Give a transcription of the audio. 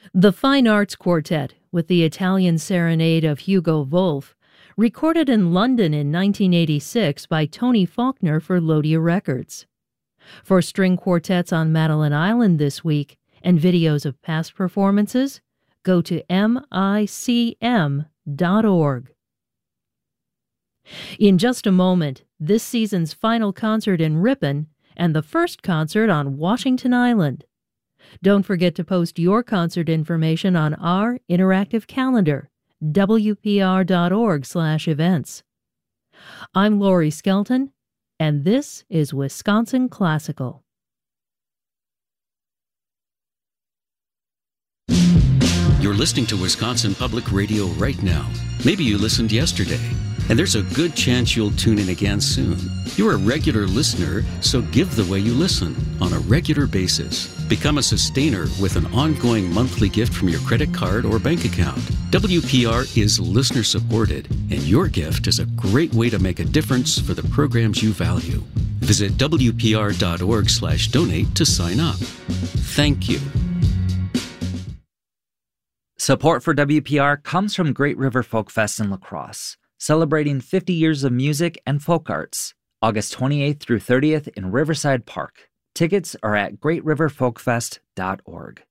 The Fine Arts Quartet, with the Italian Serenade of Hugo Wolf, recorded in London in 1986 by Tony Faulkner for Lodia Records. For string quartets on Madeline Island this week and videos of past performances, go to micm.org. In just a moment, this season's final concert in Ripon and the first concert on Washington Island. Don't forget to post your concert information on our interactive calendar, wpr.org/events. I'm Lori Skelton, and this is Wisconsin Classical. You're listening to Wisconsin Public Radio right now. Maybe you listened yesterday, and there's a good chance you'll tune in again soon. You're a regular listener, so give the way you listen on a regular basis. Become a sustainer with an ongoing monthly gift from your credit card or bank account. WPR is listener supported, and your gift is a great way to make a difference for the programs you value. Visit WPR.org/donate to sign up. Thank you. Support for WPR comes from Great River Folk Fest in La Crosse, celebrating 50 years of music and folk arts, August 28th through 30th in Riverside Park. Tickets are at greatriverfolkfest.org.